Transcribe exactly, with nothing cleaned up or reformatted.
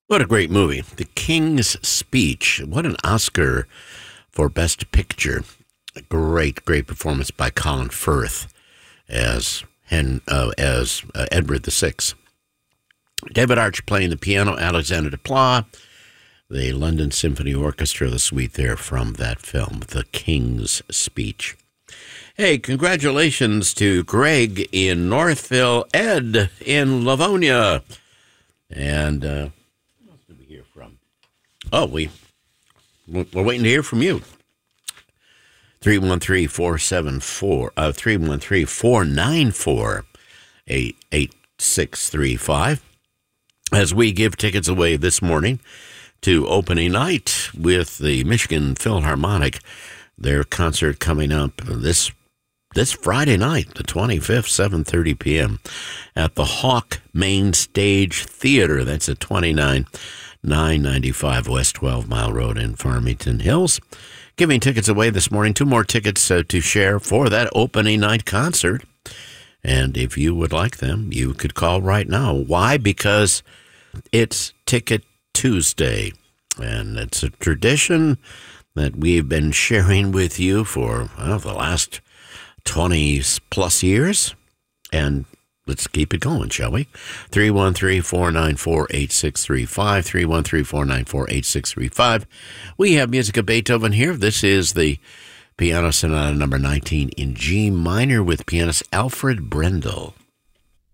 What a great movie. The King's Speech. What an Oscar for Best Picture. A great, great performance by Colin Firth as Hen, uh, as uh, Edward the Sixth. David Arch playing the piano, Alexander Desplat, the London Symphony Orchestra, the suite there from that film, The King's Speech. Hey, congratulations to Greg in Northville, Ed in Livonia, and uh, who else did we hear from? Oh, we, we're waiting to hear from you. three one three, four seven four, uh, three one three, four nine four, eight eight six three five. As we give tickets away this morning to opening night with the Michigan Philharmonic, their concert coming up this this Friday night, the twenty-fifth, seven thirty p.m. at the Hawk Main Stage Theater. That's at twenty-nine nine ninety-five West twelve Mile Road in Farmington Hills. Giving tickets away this morning. Two more tickets uh, to share for that opening night concert. And if you would like them, you could call right now. Why? Because it's Ticket Tuesday. And it's a tradition that we've been sharing with you for well, the last twenty plus years. And let's keep it going, shall we? three one three, four nine four, eight six three five, three one three, four nine four, eight six three five. We have music of Beethoven here. This is the Piano Sonata number nineteen in G minor with pianist Alfred Brendel.